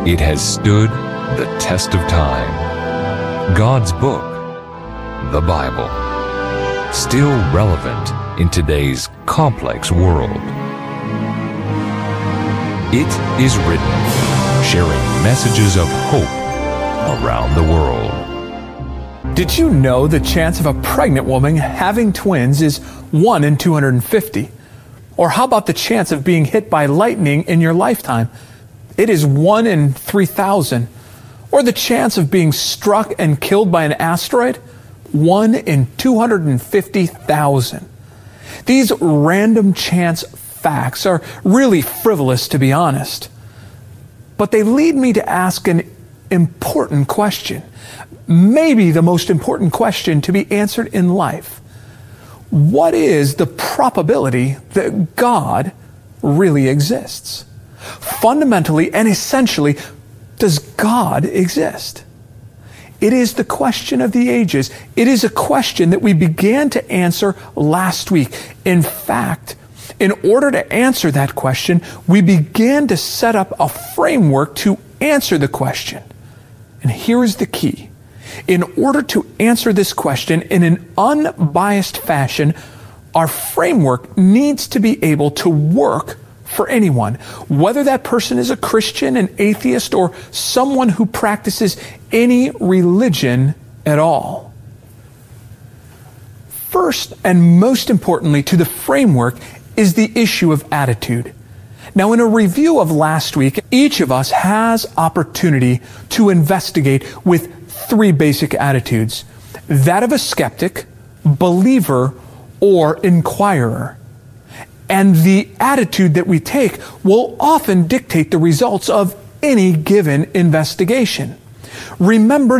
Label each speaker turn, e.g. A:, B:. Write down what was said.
A: It has stood the test of time. God's book, the Bible, still relevant in today's complex world. It is written, sharing messages of hope around the world.
B: Did you know the chance of a pregnant woman having twins is 1 in 250? Or how about the chance of being hit by lightning in your lifetime? It is 1 in 3,000. Or the chance of being struck and killed by an asteroid? 1 in 250,000. These random chance facts are really frivolous, to be honest. But they lead me to ask an important question. Maybe the most important question to be answered in life. What is the probability that God really exists? Fundamentally and essentially, does God exist? It is the question of the ages. It is a question that we began to answer last week. In fact, in order to answer that question, we began to set up a framework to answer the question. And here is the key. In order to answer this question in an unbiased fashion, our framework needs to be able to work for anyone, whether that person is a Christian, an atheist, or someone who practices any religion at all. First and most importantly to the framework is the issue of attitude. Now, in a review of last week, each of us has opportunity to investigate with 3 basic attitudes: that of a skeptic, believer, or inquirer. And the attitude that we take will often dictate the results of any given investigation. Remember